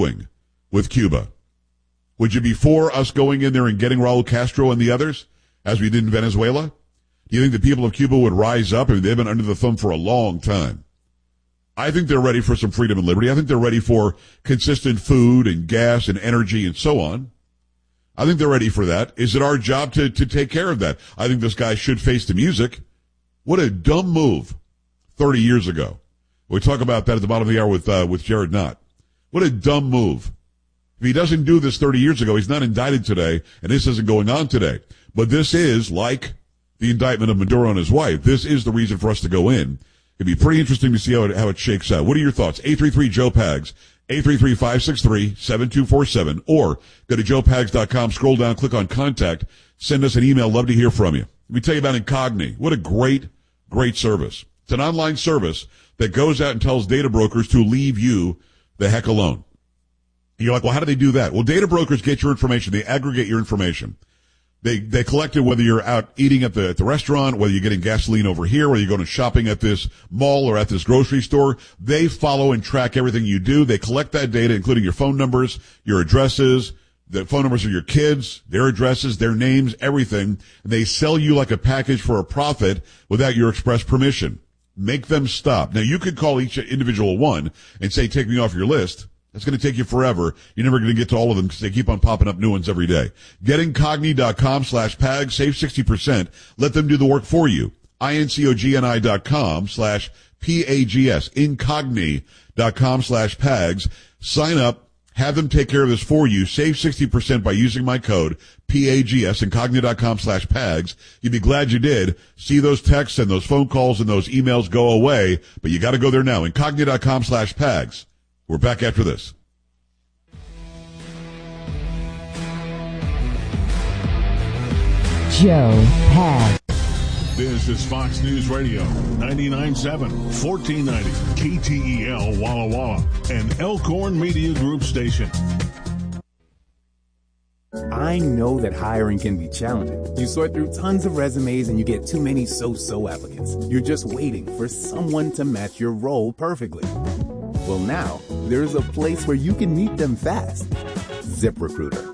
doing with Cuba? Would you be for us going in there and getting Raul Castro and the others, as we did in Venezuela? Do you think the people of Cuba would rise up? I mean, they've been under the thumb for a long time. I think they're ready for some freedom and liberty. I think they're ready for consistent food and gas and energy and so on. I think they're ready for that. Is it our job to take care of that? I think this guy should face the music. What a dumb move 30 years ago. We talk about that at the bottom of the hour with Jared Knott. What a dumb move. If he doesn't do this 30 years ago, he's not indicted today, and this isn't going on today. But this is, like the indictment of Maduro and his wife, this is the reason for us to go in. It'd be pretty interesting to see how it shakes out. What are your thoughts? 833-JOE-PAGS, 833-563-7247, or go to joepags.com, scroll down, click on contact, send us an email. Love to hear from you. Let me tell you about Incogni. What a great service. It's an online service that goes out and tells data brokers to leave you the heck alone. You're like, well, how do they do that? Well, data brokers get your information. They aggregate your information. They collect it whether you're out eating at the restaurant, whether you're getting gasoline over here, whether you're going shopping at this mall or at this grocery store. They follow and track everything you do. They collect that data, including your phone numbers, your addresses, the phone numbers of your kids, their addresses, their names, everything. They sell you like a package for a profit without your express permission. Make them stop. Now, you could call each individual one and say, take me off your list. That's going to take you forever. You're never going to get to all of them because they keep on popping up new ones every day. GetIncogni.com/PAGS. Save 60%. Let them do the work for you. INCOGNI.com/PAGS. Incogni.com/PAGS. Sign up. Have them take care of this for you. Save 60% by using my code PAGS. Incogni.com/PAGS. You'd be glad you did. See those texts and those phone calls and those emails go away, but you got to go there now. Incogni.com/PAGS. We're back after this. Joe Pags. This is Fox News Radio, 99.7, 1490, KTEL Walla Walla, and Elkhorn Media Group Station. I know that hiring can be challenging. You sort through tons of resumes and you get too many so-so applicants. You're just waiting for someone to match your role perfectly. Well, now, there's a place where you can meet them fast. ZipRecruiter.